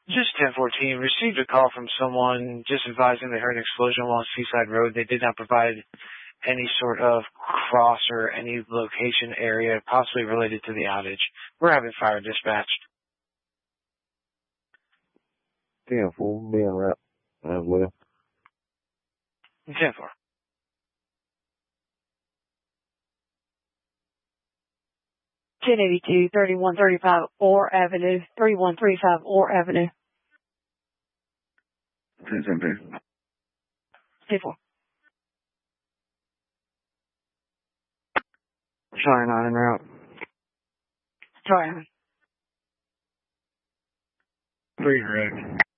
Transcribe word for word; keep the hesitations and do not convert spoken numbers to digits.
Just ten fourteen, received a call from someone just advising they heard an explosion along Seaside Road. They did not provide any sort of cross or any location area possibly related to the outage. We're having fire dispatched. ten four, being wrapped as well. ten four. ten eighty-two, thirty-one thirty-five Orr Avenue, thirty-one thirty-five Orr Avenue. ten seventeen. ten four. Sorry, not en route. Sorry. Three direct.